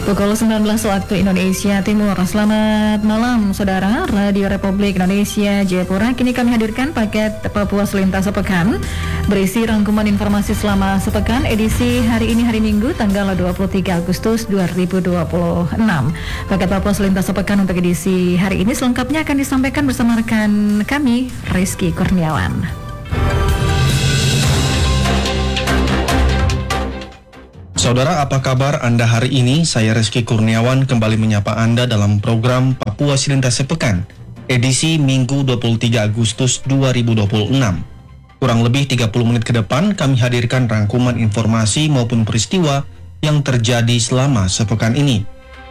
Pukul 19 waktu Indonesia Timur. Selamat malam saudara. Radio Republik Indonesia Jayapura. Kini kami hadirkan paket Papua Selintas Sepekan berisi rangkuman informasi selama sepekan edisi hari ini, hari Minggu tanggal 23 Agustus 2026. Paket Papua Selintas Sepekan untuk edisi hari ini selengkapnya akan disampaikan bersama rekan kami Rizky Kurniawan. Saudara, apa kabar Anda hari ini? Saya Rizky Kurniawan kembali menyapa Anda dalam program Papua Selintas Sepekan, edisi Minggu 23 Agustus 2026. Kurang lebih 30 menit ke depan kami hadirkan rangkuman informasi maupun peristiwa yang terjadi selama sepekan ini.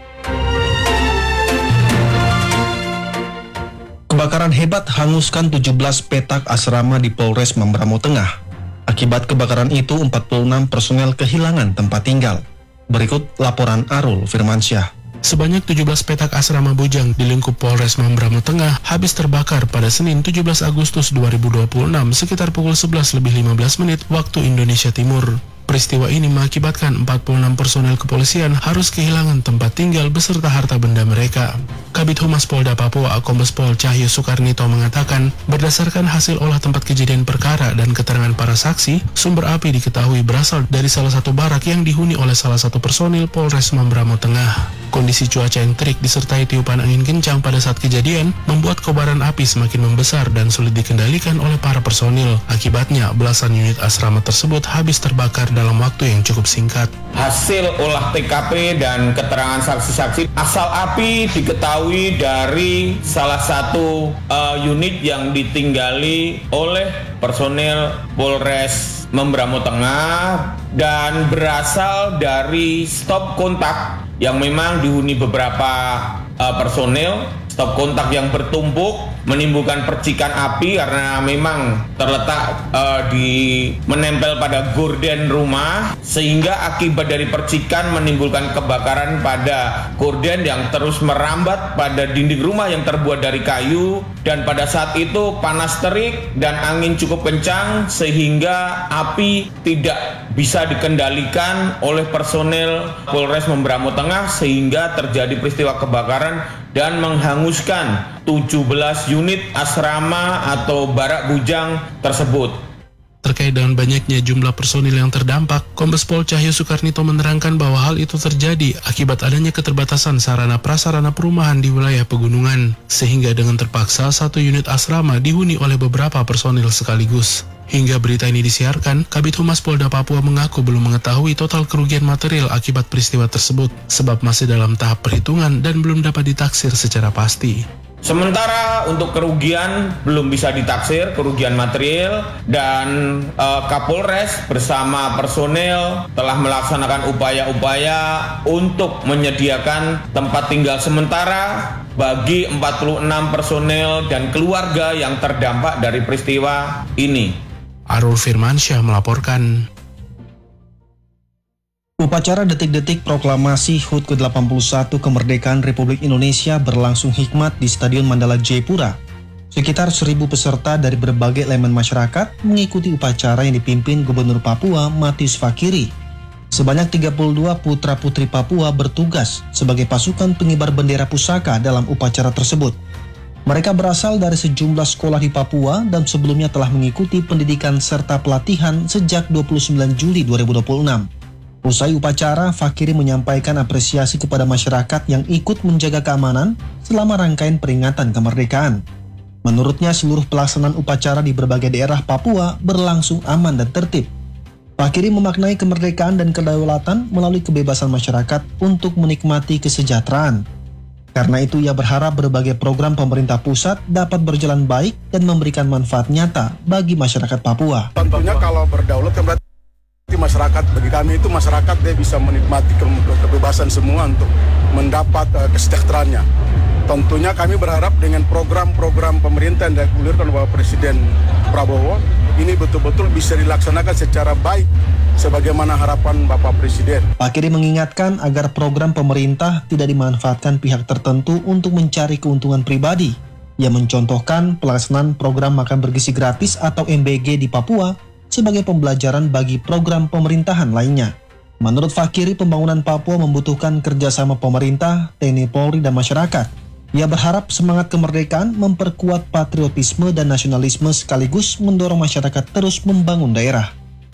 Kebakaran hebat hanguskan 17 petak asrama di Polres Mamberamo Tengah. Akibat kebakaran itu, 46 personel kehilangan tempat tinggal. Berikut laporan Arul Firmansyah. Sebanyak 17 petak asrama bujang di lingkup Polres Mamberamo Tengah habis terbakar pada Senin 17 Agustus 2026 sekitar pukul 11:15 waktu Indonesia Timur. Peristiwa ini mengakibatkan 46 personel kepolisian harus kehilangan tempat tinggal beserta harta benda mereka. Kabid Humas Polda Papua, Kombes Pol Cahyo Sukarnito mengatakan, berdasarkan hasil olah tempat kejadian perkara dan keterangan para saksi, sumber api diketahui berasal dari salah satu barak yang dihuni oleh salah satu personil Polres Mamberamo Tengah. Kondisi cuaca yang terik disertai tiupan angin kencang pada saat kejadian membuat kobaran api semakin membesar dan sulit dikendalikan oleh para personil. Akibatnya, belasan unit asrama tersebut habis terbakar dalam waktu yang cukup singkat. Hasil olah TKP dan keterangan saksi-saksi, asal api diketahui dari salah satu unit yang ditinggali oleh personil Polres Mamberamo Tengah dan berasal dari stop kontak yang memang dihuni beberapa personil. Stop kontak yang bertumpuk menimbulkan percikan api karena memang terletak menempel pada gorden rumah, sehingga akibat dari percikan menimbulkan kebakaran pada gorden yang terus merambat pada dinding rumah yang terbuat dari kayu. Dan pada saat itu panas terik dan angin cukup kencang sehingga api tidak bisa dikendalikan oleh personel Polres Mamberamo Tengah sehingga terjadi peristiwa kebakaran dan menghanguskan 17 unit asrama atau barak bujang tersebut. Terkait dengan banyaknya jumlah personil yang terdampak, Kombes Pol Cahyo Sukarnito menerangkan bahwa hal itu terjadi akibat adanya keterbatasan sarana prasarana perumahan di wilayah pegunungan, sehingga dengan terpaksa satu unit asrama dihuni oleh beberapa personil sekaligus. Hingga berita ini disiarkan, Kabid Humas Polda Papua mengaku belum mengetahui total kerugian material akibat peristiwa tersebut, sebab masih dalam tahap perhitungan dan belum dapat ditaksir secara pasti. Sementara untuk kerugian belum bisa ditaksir, kerugian material, dan Kapolres bersama personel telah melaksanakan upaya-upaya untuk menyediakan tempat tinggal sementara bagi 46 personel dan keluarga yang terdampak dari peristiwa ini. Arul Firmansyah melaporkan. Upacara detik-detik proklamasi HUT ke-81 kemerdekaan Republik Indonesia berlangsung hikmat di Stadion Mandala Jayapura. Sekitar 1.000 peserta dari berbagai elemen masyarakat mengikuti upacara yang dipimpin Gubernur Papua Matius Fakiri. Sebanyak 32 putra-putri Papua bertugas sebagai pasukan pengibar bendera pusaka dalam upacara tersebut. Mereka berasal dari sejumlah sekolah di Papua dan sebelumnya telah mengikuti pendidikan serta pelatihan sejak 29 Juli 2026. Usai upacara, Fakiri menyampaikan apresiasi kepada masyarakat yang ikut menjaga keamanan selama rangkaian peringatan kemerdekaan. Menurutnya, seluruh pelaksanaan upacara di berbagai daerah Papua berlangsung aman dan tertib. Fakiri memaknai kemerdekaan dan kedaulatan melalui kebebasan masyarakat untuk menikmati kesejahteraan. Karena itu, ia berharap berbagai program pemerintah pusat dapat berjalan baik dan memberikan manfaat nyata bagi masyarakat Papua. Tentunya kalau berdaulat kan berarti masyarakat, bagi kami itu masyarakat dia bisa menikmati kebebasan semua untuk mendapat kesejahteraannya. Tentunya kami berharap dengan program-program pemerintah yang digulirkan oleh Presiden Prabowo ini betul-betul bisa dilaksanakan secara baik sebagaimana harapan Bapak Presiden. Fakiri mengingatkan agar program pemerintah tidak dimanfaatkan pihak tertentu untuk mencari keuntungan pribadi. Ia mencontohkan pelaksanaan program makan bergizi gratis atau MBG di Papua sebagai pembelajaran bagi program pemerintahan lainnya. Menurut Fakiri, pembangunan Papua membutuhkan kerjasama pemerintah, TNI Polri, dan masyarakat. Ia berharap semangat kemerdekaan memperkuat patriotisme dan nasionalisme sekaligus mendorong masyarakat terus membangun daerah.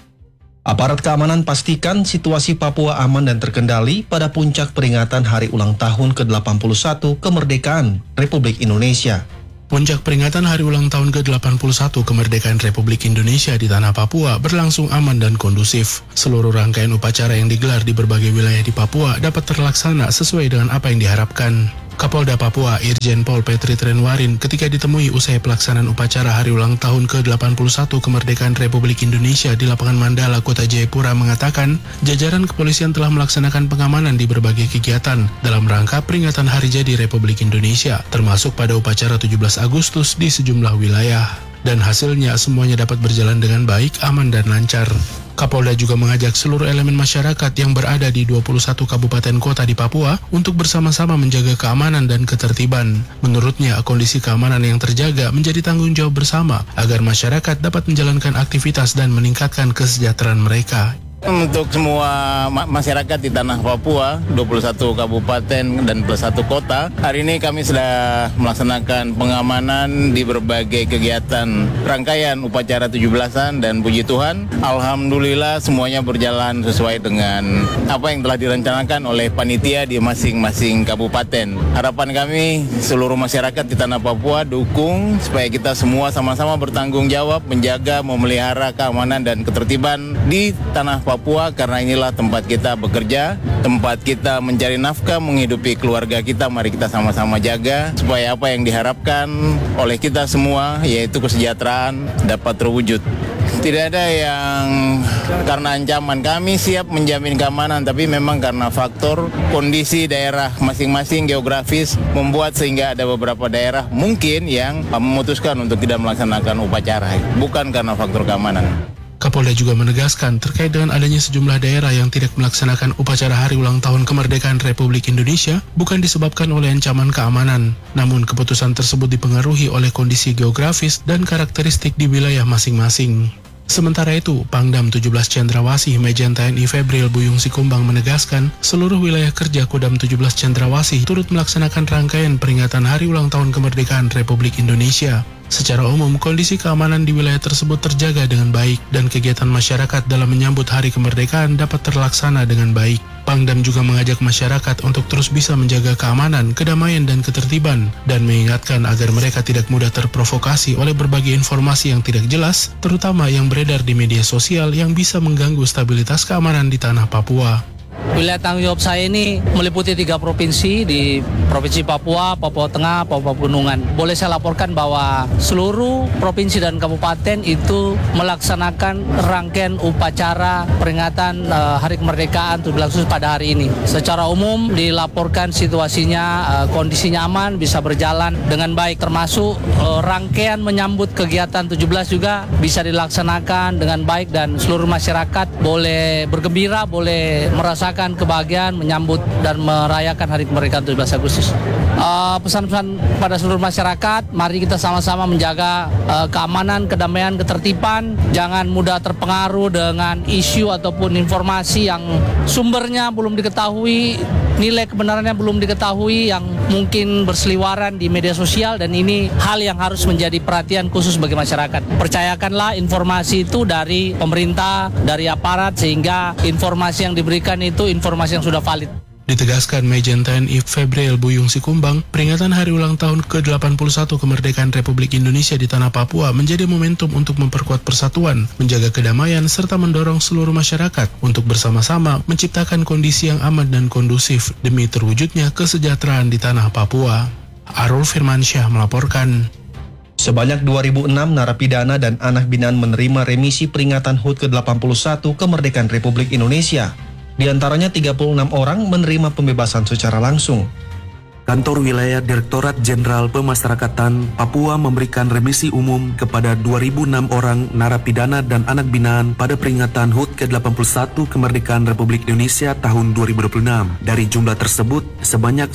Aparat keamanan pastikan situasi Papua aman dan terkendali pada puncak peringatan Hari Ulang Tahun ke-81 Kemerdekaan Republik Indonesia. Puncak peringatan Hari Ulang Tahun ke-81 Kemerdekaan Republik Indonesia di Tanah Papua berlangsung aman dan kondusif. Seluruh rangkaian upacara yang digelar di berbagai wilayah di Papua dapat terlaksana sesuai dengan apa yang diharapkan. Kapolda Papua Irjen Pol Petri Trenwarin ketika ditemui usai pelaksanaan upacara Hari Ulang Tahun ke-81 Kemerdekaan Republik Indonesia di Lapangan Mandala, Kota Jayapura mengatakan, jajaran kepolisian telah melaksanakan pengamanan di berbagai kegiatan dalam rangka peringatan Hari Jadi Republik Indonesia, termasuk pada upacara 17 Agustus di sejumlah wilayah. Dan hasilnya semuanya dapat berjalan dengan baik, aman, dan lancar. Kapolda juga mengajak seluruh elemen masyarakat yang berada di 21 kabupaten kota di Papua untuk bersama-sama menjaga keamanan dan ketertiban. Menurutnya, kondisi keamanan yang terjaga menjadi tanggung jawab bersama agar masyarakat dapat menjalankan aktivitas dan meningkatkan kesejahteraan mereka. Untuk semua masyarakat di Tanah Papua, 21 kabupaten dan plus 1 kota, hari ini kami sudah melaksanakan pengamanan di berbagai kegiatan rangkaian upacara 17-an dan puji Tuhan, alhamdulillah semuanya berjalan sesuai dengan apa yang telah direncanakan oleh panitia di masing-masing kabupaten. Harapan kami seluruh masyarakat di Tanah Papua dukung supaya kita semua sama-sama bertanggung jawab menjaga, memelihara keamanan dan ketertiban di Tanah Papua, karena inilah tempat kita bekerja, tempat kita mencari nafkah, menghidupi keluarga kita. Mari kita sama-sama jaga supaya apa yang diharapkan oleh kita semua, yaitu kesejahteraan, dapat terwujud. Tidak ada yang karena ancaman, kami siap menjamin keamanan, tapi memang karena faktor kondisi daerah masing-masing geografis membuat sehingga ada beberapa daerah mungkin yang memutuskan untuk tidak melaksanakan upacara, bukan karena faktor keamanan. Kapolda juga menegaskan terkait dengan adanya sejumlah daerah yang tidak melaksanakan upacara Hari Ulang Tahun Kemerdekaan Republik Indonesia bukan disebabkan oleh ancaman keamanan, namun keputusan tersebut dipengaruhi oleh kondisi geografis dan karakteristik di wilayah masing-masing. Sementara itu, Pangdam 17 Cendrawasih Majen TNI Febril Buyung Sikumbang menegaskan seluruh wilayah kerja Kodam 17 Cendrawasih turut melaksanakan rangkaian peringatan Hari Ulang Tahun Kemerdekaan Republik Indonesia. Secara umum, kondisi keamanan di wilayah tersebut terjaga dengan baik dan kegiatan masyarakat dalam menyambut Hari Kemerdekaan dapat terlaksana dengan baik. Pangdam juga mengajak masyarakat untuk terus bisa menjaga keamanan, kedamaian, dan ketertiban dan mengingatkan agar mereka tidak mudah terprovokasi oleh berbagai informasi yang tidak jelas, terutama yang beredar di media sosial yang bisa mengganggu stabilitas keamanan di Tanah Papua. Wilayah tanggung jawab saya ini meliputi 3 provinsi di Provinsi Papua, Papua Tengah, Papua Pegunungan. Boleh saya laporkan bahwa seluruh provinsi dan kabupaten itu melaksanakan rangkaian upacara peringatan Hari Kemerdekaan 17 Agustus pada hari ini. Secara umum dilaporkan situasinya, kondisinya aman, bisa berjalan dengan baik, termasuk rangkaian menyambut kegiatan 17 juga bisa dilaksanakan dengan baik dan seluruh masyarakat boleh bergembira, boleh merasakan kebahagiaan menyambut dan merayakan Hari Kemerdekaan 17 Agustus. Pesan-pesan pada seluruh masyarakat, mari kita sama-sama menjaga keamanan, kedamaian, ketertiban. Jangan mudah terpengaruh dengan isu ataupun informasi yang sumbernya belum diketahui, nilai kebenarannya belum diketahui, yang mungkin berseliweran di media sosial, dan ini hal yang harus menjadi perhatian khusus bagi masyarakat. Percayakanlah informasi itu dari pemerintah, dari aparat, sehingga informasi yang diberikan itu informasi yang sudah valid. Ditegaskan Majen TNI Febril Buyung Sikumbang, peringatan Hari Ulang Tahun ke-81 Kemerdekaan Republik Indonesia di Tanah Papua menjadi momentum untuk memperkuat persatuan, menjaga kedamaian, serta mendorong seluruh masyarakat untuk bersama-sama menciptakan kondisi yang aman dan kondusif demi terwujudnya kesejahteraan di Tanah Papua. Arul Firmansyah melaporkan. Sebanyak 2.006 narapidana dan anak binaan menerima remisi peringatan HUT ke-81 Kemerdekaan Republik Indonesia. Di antaranya 36 orang menerima pembebasan secara langsung. Kantor Wilayah Direktorat Jenderal Pemasyarakatan Papua memberikan remisi umum kepada 2.006 orang narapidana dan anak binaan pada peringatan HUT ke-81 kemerdekaan Republik Indonesia tahun 2026. Dari jumlah tersebut, sebanyak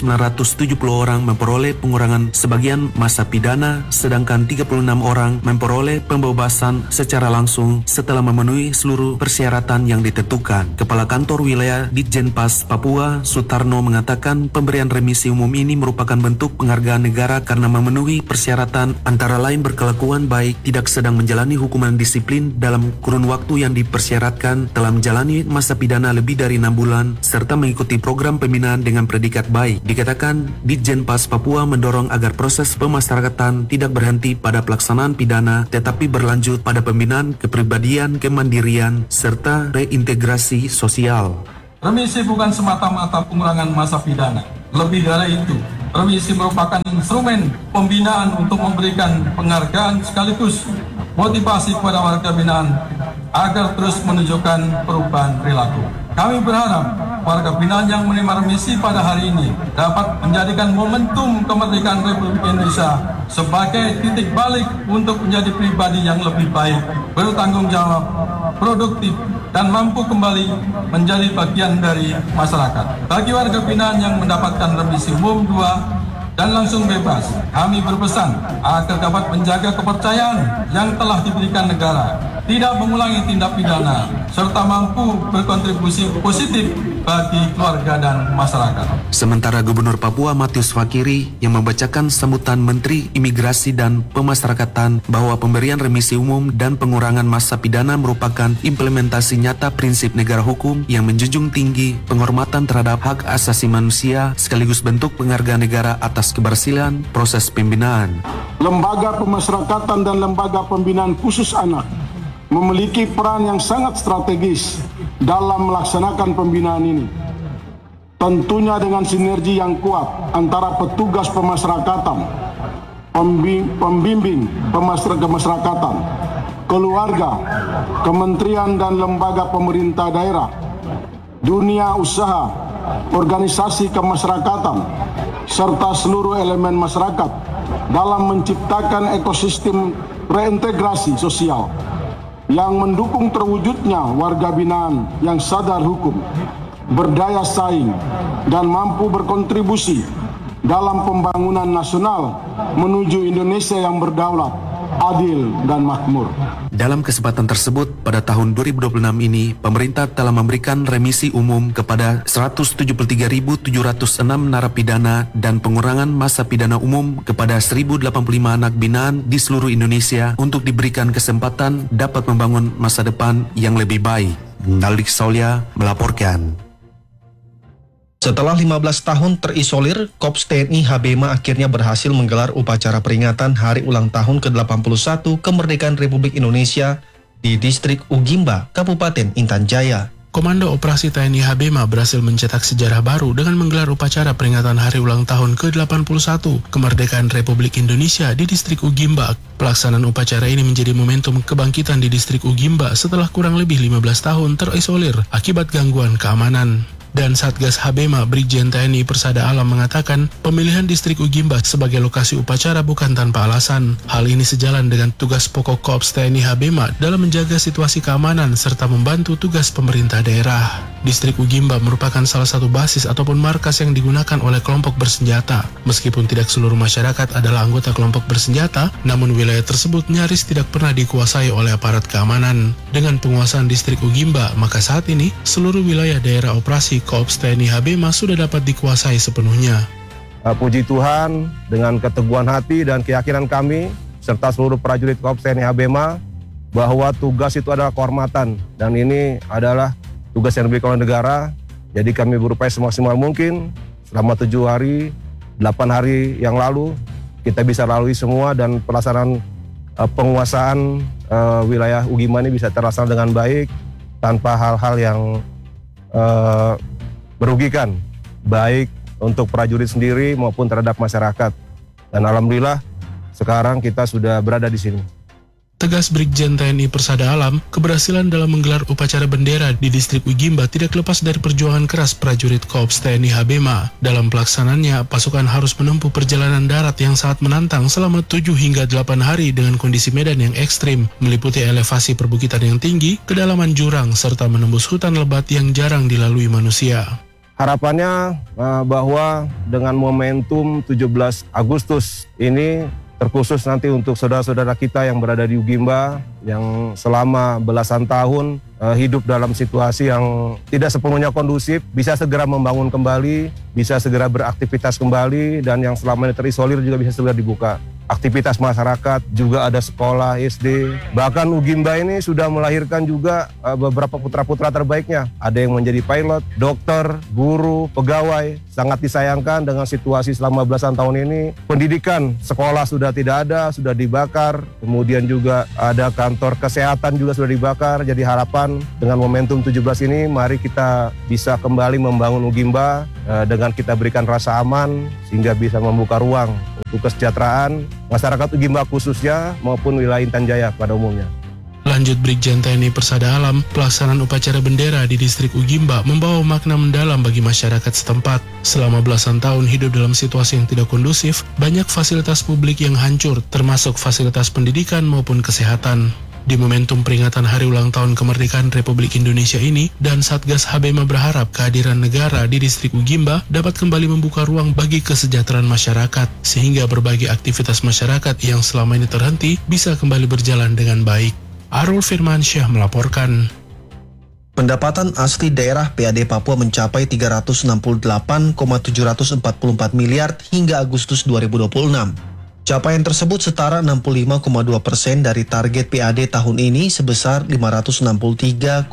1.970 orang memperoleh pengurangan sebagian masa pidana, sedangkan 36 orang memperoleh pembebasan secara langsung setelah memenuhi seluruh persyaratan yang ditentukan. Kepala Kantor Wilayah Ditjenpas Papua, Sutarno, mengatakan pemberian remisi umum ini merupakan bentuk penghargaan negara karena memenuhi persyaratan antara lain berkelakuan baik, tidak sedang menjalani hukuman disiplin dalam kurun waktu yang dipersyaratkan, telah menjalani masa pidana lebih dari 6 bulan, serta mengikuti program pembinaan dengan predikat baik. Dikatakan Ditjenpas Papua mendorong agar proses pemasyarakatan tidak berhenti pada pelaksanaan pidana, tetapi berlanjut pada pembinaan kepribadian, kemandirian, serta reintegrasi sosial. Remisi bukan semata-mata pengurangan masa pidana. Lebih dari itu, remisi merupakan instrumen pembinaan untuk memberikan penghargaan sekaligus motivasi kepada warga binaan agar terus menunjukkan perubahan perilaku. Kami berharap warga binaan yang menerima remisi pada hari ini dapat menjadikan momentum kemerdekaan Republik Indonesia sebagai titik balik untuk menjadi pribadi yang lebih baik, bertanggung jawab, produktif, dan mampu kembali menjadi bagian dari masyarakat. Bagi warga binaan yang mendapatkan remisi umum 2 dan langsung bebas, kami berpesan agar dapat menjaga kepercayaan yang telah diberikan negara, tidak mengulangi tindak pidana, serta mampu berkontribusi positif bagi keluarga dan masyarakat. Sementara Gubernur Papua Matius Fakiri yang membacakan sambutan Menteri Imigrasi dan Pemasyarakatan bahwa pemberian remisi umum dan pengurangan masa pidana merupakan implementasi nyata prinsip negara hukum yang menjunjung tinggi penghormatan terhadap hak asasi manusia sekaligus bentuk penghargaan negara atas keberhasilan proses pembinaan. Lembaga pemasyarakatan dan lembaga pembinaan khusus anak memiliki peran yang sangat strategis dalam melaksanakan pembinaan ini. Tentunya dengan sinergi yang kuat antara petugas pemasyarakatan, pembimbing pemasyarakatan, keluarga, kementerian dan lembaga pemerintah daerah, dunia usaha, organisasi kemasyarakatan, serta seluruh elemen masyarakat dalam menciptakan ekosistem reintegrasi sosial yang mendukung terwujudnya warga binaan yang sadar hukum, berdaya saing, dan mampu berkontribusi dalam pembangunan nasional menuju Indonesia yang berdaulat, adil, dan makmur. Dalam kesempatan tersebut, pada tahun 2026 ini, pemerintah telah memberikan remisi umum kepada 173.706 narapidana dan pengurangan masa pidana umum kepada 1.085 anak binaan di seluruh Indonesia untuk diberikan kesempatan dapat membangun masa depan yang lebih baik. Nalik Saulia melaporkan. Setelah 15 tahun terisolir, Korps TNI HBMA akhirnya berhasil menggelar upacara peringatan Hari Ulang Tahun ke-81 Kemerdekaan Republik Indonesia di Distrik Ugimba, Kabupaten Intan Jaya. Komando Operasi TNI HBMA berhasil mencetak sejarah baru dengan menggelar upacara peringatan Hari Ulang Tahun ke-81 Kemerdekaan Republik Indonesia di Distrik Ugimba. Pelaksanaan upacara ini menjadi momentum kebangkitan di Distrik Ugimba setelah kurang lebih 15 tahun terisolir akibat gangguan keamanan. Dan Satgas HBMA Brigjen TNI Persada Alam mengatakan pemilihan Distrik Ugimba sebagai lokasi upacara bukan tanpa alasan. Hal ini sejalan dengan tugas pokok Korps TNI HBMA dalam menjaga situasi keamanan serta membantu tugas pemerintah daerah. Distrik Ugimba merupakan salah satu basis ataupun markas yang digunakan oleh kelompok bersenjata. Meskipun tidak seluruh masyarakat adalah anggota kelompok bersenjata, namun wilayah tersebut nyaris tidak pernah dikuasai oleh aparat keamanan. Dengan penguasaan Distrik Ugimba, maka saat ini seluruh wilayah daerah operasi Korps TNI HBMA sudah dapat dikuasai sepenuhnya. Puji Tuhan, dengan keteguhan hati dan keyakinan kami serta seluruh prajurit Korps TNI HBMA bahwa tugas itu adalah kehormatan dan ini adalah tugas yang diberikan oleh negara. Jadi kami berupaya semaksimal mungkin selama 7 hari, 8 hari yang lalu kita bisa lalui semua dan pelaksanaan penguasaan wilayah Ugimba ini bisa terlaksana dengan baik tanpa hal-hal yang merugikan baik untuk prajurit sendiri maupun terhadap masyarakat. Dan alhamdulillah sekarang kita sudah berada di sini. Tegas Brigjen TNI Persada Alam, keberhasilan dalam menggelar upacara bendera di distrik Ugimba tidak lepas dari perjuangan keras prajurit Korps TNI Habema. Dalam pelaksanaannya, pasukan harus menempuh perjalanan darat yang sangat menantang selama 7 hingga 8 hari dengan kondisi medan yang ekstrim, meliputi elevasi perbukitan yang tinggi, kedalaman jurang, serta menembus hutan lebat yang jarang dilalui manusia. Harapannya bahwa dengan momentum 17 Agustus ini, terkhusus nanti untuk saudara-saudara kita yang berada di Ugimba, yang selama belasan tahun hidup dalam situasi yang tidak sepenuhnya kondusif, bisa segera membangun kembali, bisa segera beraktivitas kembali, dan yang selama ini terisolir juga bisa segera dibuka. Aktivitas masyarakat, juga ada sekolah, SD. Bahkan Ugimba ini sudah melahirkan juga beberapa putra-putra terbaiknya. Ada yang menjadi pilot, dokter, guru, pegawai. Sangat disayangkan dengan situasi selama belasan tahun ini. Pendidikan, sekolah sudah tidak ada, sudah dibakar. Kemudian juga ada kantor kesehatan juga sudah dibakar. Jadi harapan dengan momentum 17 ini, mari kita bisa kembali membangun Ugimba dengan kita berikan rasa aman, sehingga bisa membuka ruang untuk kesejahteraan masyarakat Ugimba khususnya maupun wilayah Intan Jaya pada umumnya. Lanjut Brigjen TNI Persada Alam, pelaksanaan upacara bendera di distrik Ugimba membawa makna mendalam bagi masyarakat setempat. Selama belasan tahun hidup dalam situasi yang tidak kondusif, banyak fasilitas publik yang hancur, termasuk fasilitas pendidikan maupun kesehatan. Di momentum peringatan Hari Ulang Tahun Kemerdekaan Republik Indonesia ini, dan Satgas Habema berharap kehadiran negara di distrik Ugimba dapat kembali membuka ruang bagi kesejahteraan masyarakat, sehingga berbagai aktivitas masyarakat yang selama ini terhenti bisa kembali berjalan dengan baik. Arul Firmansyah melaporkan. Pendapatan asli daerah PAD Papua mencapai 368,744 miliar hingga Agustus 2026. Capaian tersebut setara 65,2% dari target PAD tahun ini sebesar 563,689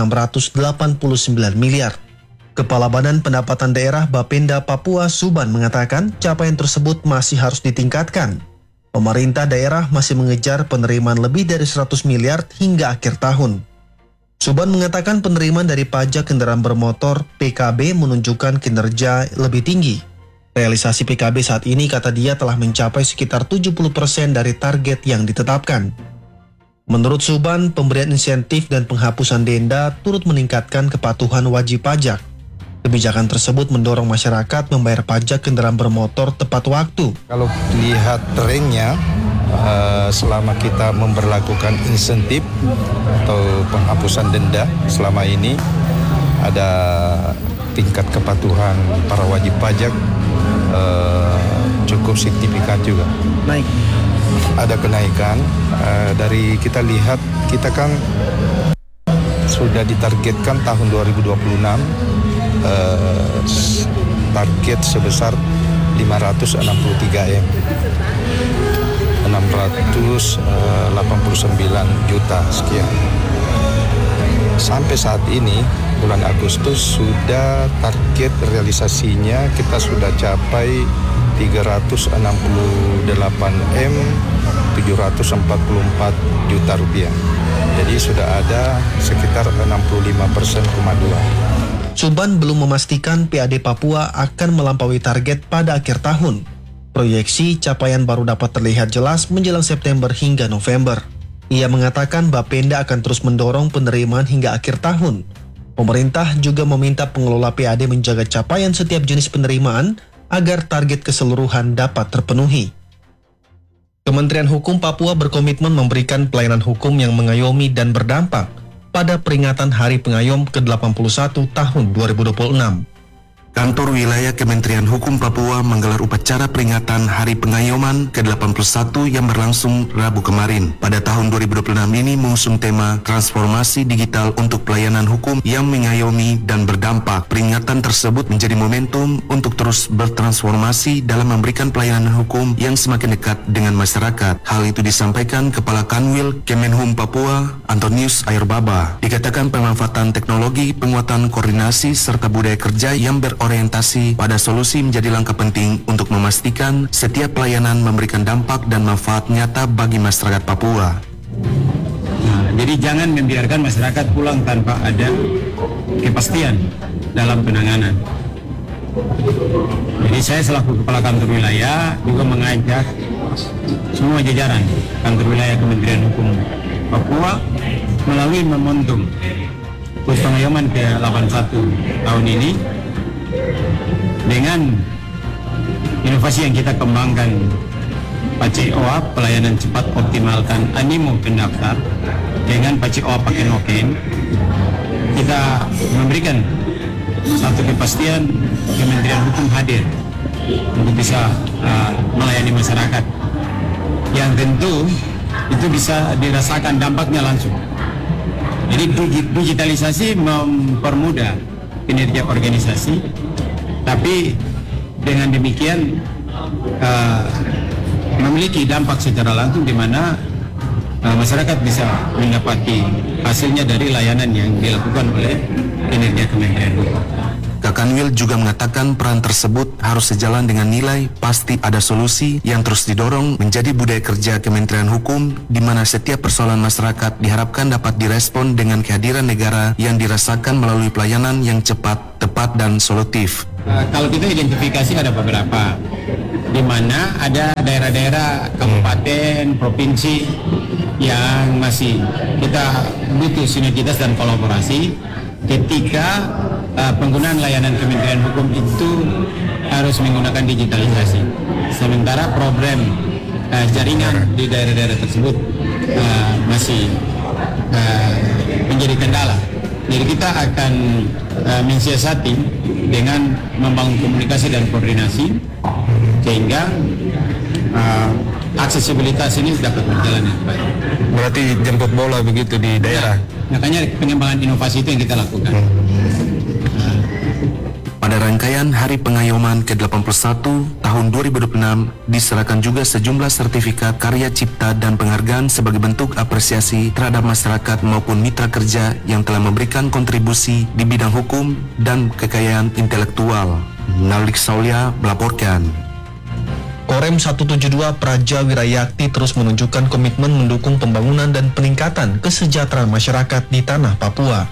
miliar. Kepala Badan Pendapatan Daerah Bapenda Papua Suban mengatakan capaian tersebut masih harus ditingkatkan. Pemerintah daerah masih mengejar penerimaan lebih dari 100 miliar hingga akhir tahun. Suban mengatakan penerimaan dari pajak kendaraan bermotor PKB menunjukkan kinerja lebih tinggi. Realisasi PKB saat ini, kata dia, telah mencapai sekitar 70% dari target yang ditetapkan. Menurut Suban, pemberian insentif dan penghapusan denda turut meningkatkan kepatuhan wajib pajak. Kebijakan tersebut mendorong masyarakat membayar pajak kendaraan bermotor tepat waktu. Kalau lihat trennya, selama kita memberlakukan insentif atau penghapusan denda selama ini, ada tingkat kepatuhan para wajib pajak cukup signifikan juga. Naik. Ada kenaikan. Dari kita lihat, kita kan sudah ditargetkan tahun 2026 target sebesar 563 M. 689 juta sekian. Sampai saat ini, bulan Agustus sudah target realisasinya kita sudah capai 368 M 744 juta rupiah. Jadi sudah ada sekitar 65,2%. Suban belum memastikan PAD Papua akan melampaui target pada akhir tahun. Proyeksi capaian baru dapat terlihat jelas menjelang September hingga November. Ia mengatakan Bapenda akan terus mendorong penerimaan hingga akhir tahun. Pemerintah juga meminta pengelola PAD menjaga capaian setiap jenis penerimaan agar target keseluruhan dapat terpenuhi. Kementerian Hukum Papua berkomitmen memberikan pelayanan hukum yang mengayomi dan berdampak pada peringatan Hari Pengayom ke-81 tahun 2026. Kantor Wilayah Kementerian Hukum Papua menggelar upacara peringatan Hari Pengayoman ke-81 yang berlangsung Rabu kemarin. Pada tahun 2026 ini mengusung tema Transformasi Digital untuk Pelayanan Hukum yang Mengayomi dan Berdampak. Peringatan tersebut menjadi momentum untuk terus bertransformasi dalam memberikan pelayanan hukum yang semakin dekat dengan masyarakat. Hal itu disampaikan Kepala Kanwil Kemenhum Papua, Antonius Ayurbaba. Dikatakan pemanfaatan teknologi, penguatan koordinasi, serta budaya kerja yang berorientasi pada solusi menjadi langkah penting untuk memastikan setiap pelayanan memberikan dampak dan manfaat nyata bagi masyarakat Papua. Jadi jangan membiarkan masyarakat pulang tanpa ada kepastian dalam penanganan. Jadi saya selaku Kepala Kantor Wilayah juga mengajak semua jajaran kantor wilayah Kementerian Hukum Papua melalui momentum HUT pengayoman ke-81 tahun ini dengan inovasi yang kita kembangkan PACOA, pelayanan cepat optimalkan animo pendaftar, dengan PACOA pakai noken kita memberikan satu kepastian Kementerian Hukum hadir untuk bisa melayani masyarakat yang tentu itu bisa dirasakan dampaknya langsung. Jadi digitalisasi mempermudah kinerja organisasi, tapi dengan demikian memiliki dampak secara langsung di mana masyarakat bisa mendapati hasilnya dari layanan yang dilakukan oleh kinerja Kementerian Hukum. Kakanwil juga mengatakan peran tersebut harus sejalan dengan nilai pasti ada solusi yang terus didorong menjadi budaya kerja Kementerian Hukum, di mana setiap persoalan masyarakat diharapkan dapat direspon dengan kehadiran negara yang dirasakan melalui pelayanan yang cepat, tepat, dan solutif. Kalau kita identifikasi ada beberapa, di mana ada daerah-daerah kabupaten, provinsi yang masih kita butuh sinergitas dan kolaborasi ketika penggunaan layanan Kementerian Hukum itu harus menggunakan digitalisasi. Sementara problem jaringan di daerah-daerah tersebut masih menjadi kendala. Jadi kita akan mensiasati dengan membangun komunikasi dan koordinasi sehingga aksesibilitas ini dapat berjalan dengan baik. Berarti jemput bola begitu di daerah. Makanya pengembangan inovasi itu yang kita lakukan. Pada rangkaian Hari Pengayoman ke-81 tahun 2026 diserahkan juga sejumlah sertifikat karya cipta dan penghargaan sebagai bentuk apresiasi terhadap masyarakat maupun mitra kerja yang telah memberikan kontribusi di bidang hukum dan kekayaan intelektual. Nalik Saulia melaporkan. Korem 172 Praja Wirayakti terus menunjukkan komitmen mendukung pembangunan dan peningkatan kesejahteraan masyarakat di tanah Papua.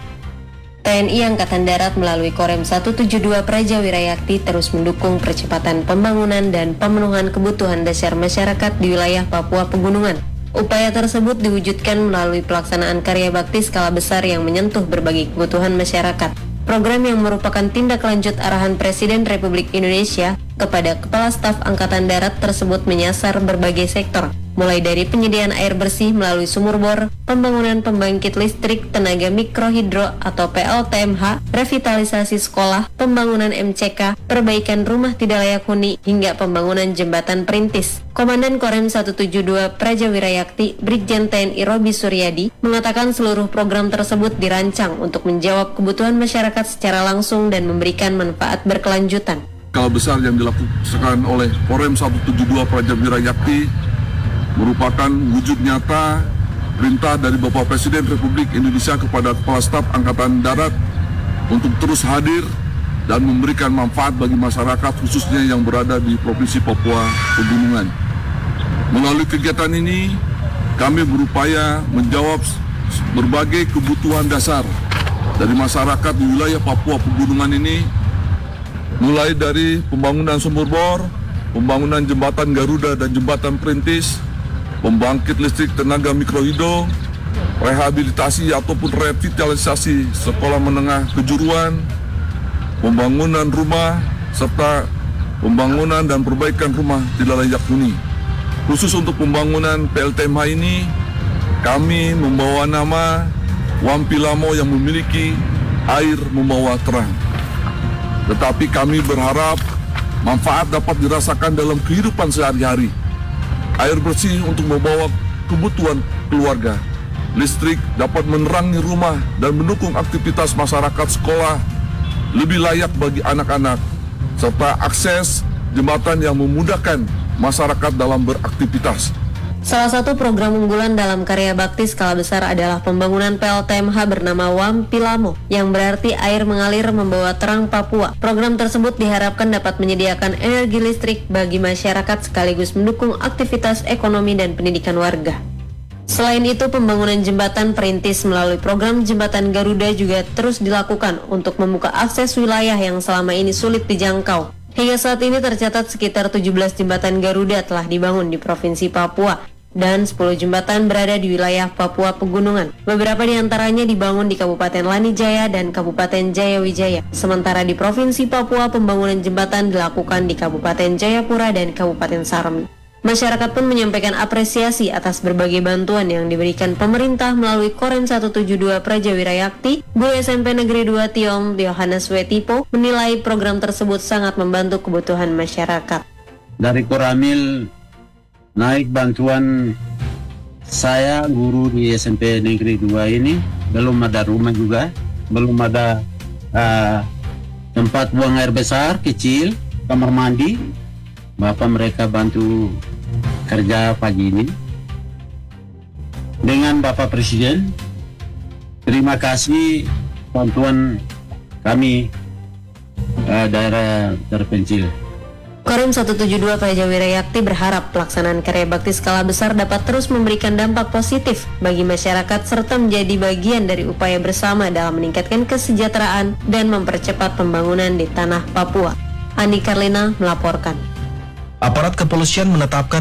TNI Angkatan Darat melalui Korem 172 Praja Wirayakti terus mendukung percepatan pembangunan dan pemenuhan kebutuhan dasar masyarakat di wilayah Papua Pegunungan. Upaya tersebut diwujudkan melalui pelaksanaan karya bakti skala besar yang menyentuh berbagai kebutuhan masyarakat. Program yang merupakan tindak lanjut arahan Presiden Republik Indonesia kepada Kepala Staf Angkatan Darat tersebut menyasar berbagai sektor, mulai dari penyediaan air bersih melalui sumur bor, pembangunan pembangkit listrik tenaga mikrohidro atau PLTMH, revitalisasi sekolah, pembangunan MCK, perbaikan rumah tidak layak huni, hingga pembangunan jembatan perintis. Komandan Korem 172 Praja Wirayakti, Brigjen TNI Robi Suryadi, mengatakan seluruh program tersebut dirancang untuk menjawab kebutuhan masyarakat secara langsung dan memberikan manfaat berkelanjutan. Skala besar yang dilakukan oleh Korem 172 Praja Wirayakti merupakan wujud nyata perintah dari Bapak Presiden Republik Indonesia kepada Kepala Staf Angkatan Darat untuk terus hadir dan memberikan manfaat bagi masyarakat khususnya yang berada di Provinsi Papua Pegunungan. Melalui kegiatan ini, kami berupaya menjawab berbagai kebutuhan dasar dari masyarakat di wilayah Papua Pegunungan ini, mulai dari pembangunan sumur bor, pembangunan jembatan Garuda dan jembatan perintis, pembangkit listrik tenaga mikrohidro, rehabilitasi ataupun revitalisasi sekolah menengah kejuruan, pembangunan rumah, serta pembangunan dan perbaikan rumah tidak layak huni. Khusus untuk pembangunan PLTMH ini, kami membawa nama Wampilamo yang memiliki air membawa terang. Tetapi kami berharap manfaat dapat dirasakan dalam kehidupan sehari-hari. Air bersih untuk membawa kebutuhan keluarga. Listrik dapat menerangi rumah dan mendukung aktivitas masyarakat sekolah lebih layak bagi anak-anak. Serta akses jembatan yang memudahkan masyarakat dalam beraktivitas. Salah satu program unggulan dalam karya bakti skala besar adalah pembangunan PLTMH bernama Wampilamo, yang berarti air mengalir membawa terang Papua. Program tersebut diharapkan dapat menyediakan energi listrik bagi masyarakat sekaligus mendukung aktivitas ekonomi dan pendidikan warga. Selain itu, pembangunan jembatan perintis melalui program jembatan Garuda juga terus dilakukan untuk membuka akses wilayah yang selama ini sulit dijangkau. Hingga saat ini tercatat sekitar 17 jembatan Garuda telah dibangun di Provinsi Papua dan 10 jembatan berada di wilayah Papua Pegunungan. Beberapa di antaranya dibangun di Kabupaten Lanijaya dan Kabupaten Jayawijaya. Sementara di Provinsi Papua, pembangunan jembatan dilakukan di Kabupaten Jayapura dan Kabupaten Sarmi. Masyarakat pun menyampaikan apresiasi atas berbagai bantuan yang diberikan pemerintah melalui Korem 172 Praja Wirayakti. Guru SMP Negeri 2 Tiom, Yohanes Wetipo, menilai program tersebut sangat membantu kebutuhan masyarakat. Dari Koramil naik bantuan saya guru di SMP Negeri 2 ini, belum ada rumah juga, belum ada tempat buang air besar, kecil, kamar mandi. Bapak mereka bantu kerja pagi ini. Dengan Bapak Presiden, terima kasih bantuan kami daerah terpencil. Korem 172 Praja Wirayakti berharap pelaksanaan karya bakti skala besar dapat terus memberikan dampak positif bagi masyarakat serta menjadi bagian dari upaya bersama dalam meningkatkan kesejahteraan dan mempercepat pembangunan di tanah Papua. Andi Karlina melaporkan. Aparat kepolisian menetapkan